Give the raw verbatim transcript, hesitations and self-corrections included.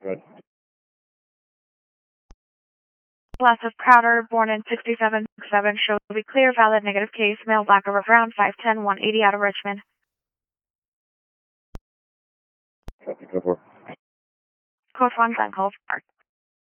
Good. Lots of Crowder, born in sixty-seven seven, show to be clear, valid, negative case, male, black, over brown, five ten, one eighty, out of Richmond. Copy, go for. Code one, Glen Cove Park.